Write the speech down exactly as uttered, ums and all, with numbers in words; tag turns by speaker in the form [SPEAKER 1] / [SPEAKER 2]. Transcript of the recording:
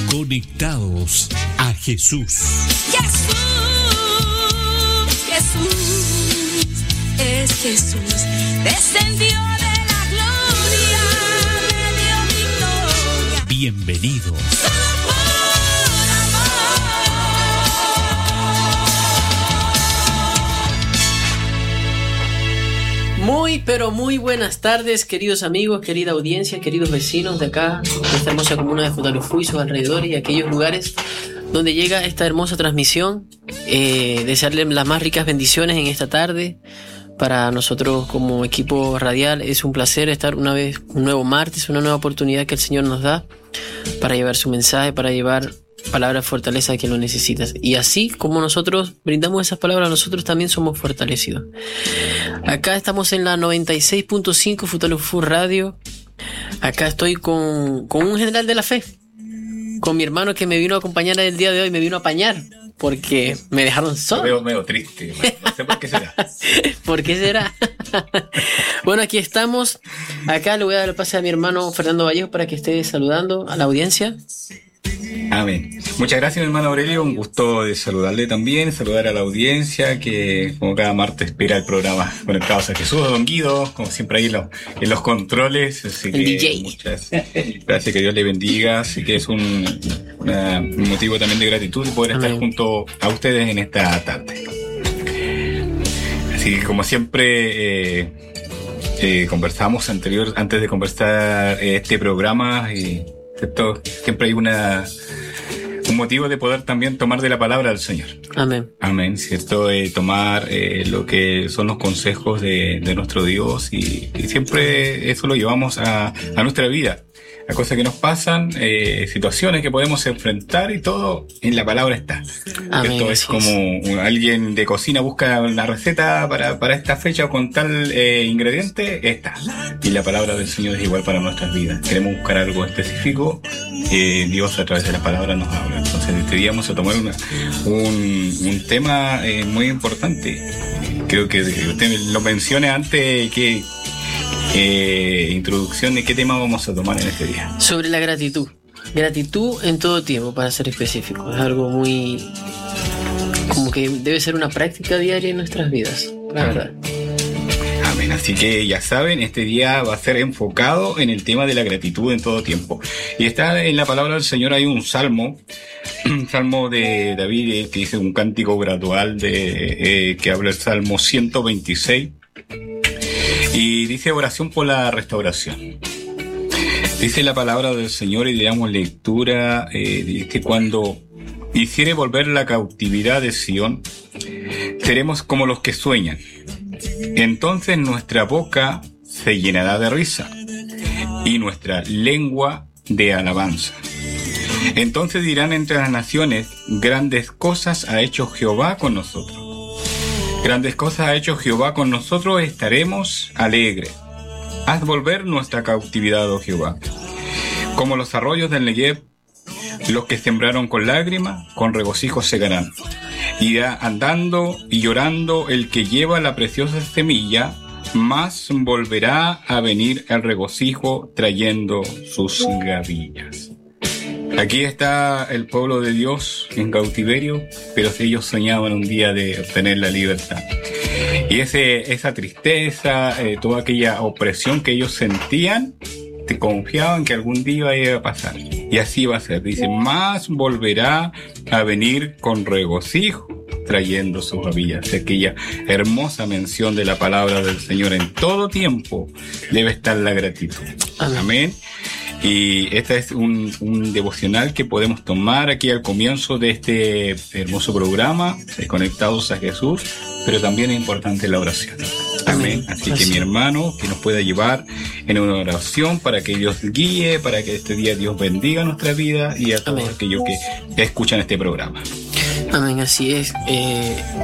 [SPEAKER 1] Conectados a Jesús.
[SPEAKER 2] Jesús, Jesús, es Jesús. Descendió de la gloria, me dio victoria.
[SPEAKER 1] Bienvenidos.
[SPEAKER 3] Muy, pero muy buenas tardes, queridos amigos, querida audiencia, queridos vecinos de acá, de esta hermosa comuna de Futalufú y sus alrededores y aquellos lugares donde llega esta hermosa transmisión. Eh, desearles las más ricas bendiciones en esta tarde. Para nosotros como equipo radial es un placer estar una vez, un nuevo martes, una nueva oportunidad que el Señor nos da para llevar su mensaje, para llevar palabras de fortaleza a quien lo necesita. Y así como nosotros brindamos esas palabras, nosotros también somos fortalecidos. Acá estamos en la noventa y seis punto cinco Futalufú Radio. Acá estoy con, con un general de la fe, con mi hermano que me vino a acompañar el día de hoy, me vino a apañar porque me dejaron solo.
[SPEAKER 4] Me veo medio triste, no sé por qué será.
[SPEAKER 3] ¿Por qué será? Bueno, aquí estamos. Acá le voy a dar el pase a mi hermano Fernando Vallejo para que esté saludando a la audiencia.
[SPEAKER 4] Amén. Muchas gracias, mi hermano Aurelio. Un gusto de saludarle también, saludar a la audiencia que como cada martes espera el programa Conectados a Jesús, Don Guido, como siempre ahí en los, en los controles. Así
[SPEAKER 3] el
[SPEAKER 4] que
[SPEAKER 3] D J.
[SPEAKER 4] Muchas gracias, que Dios le bendiga. Así que es un, una, un motivo también de gratitud de poder estar
[SPEAKER 3] Amén.
[SPEAKER 4] Junto a ustedes en esta tarde. Así que como siempre eh, eh, conversamos anterior, antes de conversar eh, este programa y ¿cierto? Siempre hay una un motivo de poder también tomar de la palabra del Señor.
[SPEAKER 3] Amén.
[SPEAKER 4] Amén, ¿cierto? Eh, tomar eh, lo que son los consejos de, de nuestro Dios y, y siempre eso lo llevamos a, a nuestra vida. A cosas que nos pasan, eh, situaciones que podemos enfrentar y todo en la palabra está.
[SPEAKER 3] Amén,
[SPEAKER 4] Esto es
[SPEAKER 3] así
[SPEAKER 4] como
[SPEAKER 3] es.
[SPEAKER 4] alguien de cocina busca una receta para, para esta fecha o con tal eh, ingrediente, está. Y la palabra del Señor es igual para nuestras vidas. Queremos buscar algo específico, eh, Dios a través de la palabra nos habla. Entonces este día vamos a tomar una, un, un tema eh, muy importante. Creo que usted lo mencione antes que... Eh, introducción de qué tema vamos a tomar en este día.
[SPEAKER 3] Sobre la gratitud. Gratitud en todo tiempo, para ser específico. Es algo muy... como que debe ser una práctica diaria en nuestras vidas, la verdad.
[SPEAKER 4] Amén. Así que ya saben, este día va a ser enfocado en el tema de la gratitud en todo tiempo. Y está en la palabra del Señor, hay un salmo, un salmo de David eh, que dice un cántico gradual de, eh, que habla el Salmo ciento veintiséis. Y dice oración por la restauración. Dice la palabra del Señor y le damos lectura, eh, dice cuando hiciere volver la cautividad de Sión, seremos como los que sueñan. Entonces nuestra boca se llenará de risa y nuestra lengua de alabanza. Entonces dirán entre las naciones, grandes cosas ha hecho Jehová con nosotros. Grandes cosas ha hecho Jehová con nosotros, estaremos alegres. Haz volver nuestra cautividad, oh Jehová. Como los arroyos del Negev, los que sembraron con lágrimas, con regocijo segarán. Irá andando y llorando el que lleva la preciosa semilla, mas volverá a venir el regocijo trayendo sus gavillas. Aquí está el pueblo de Dios en cautiverio, pero ellos soñaban un día de obtener la libertad. Y ese, esa tristeza, eh, toda aquella opresión que ellos sentían, te confiaban que algún día iba a pasar. Y así va a ser. Dice, más volverá a venir con regocijo, trayendo sus gavillas. Aquella hermosa mención de la palabra del Señor. En todo tiempo debe estar la gratitud. Amén. Amén. Y este es un, un devocional que podemos tomar aquí al comienzo de este hermoso programa, Conectados a Jesús, pero también es importante la oración. Amén. Así que mi hermano, que nos pueda llevar en una oración para que Dios guíe, para que este día Dios bendiga nuestra vida y a todos aquellos que escuchan este programa.
[SPEAKER 3] Amén, así es. Eh...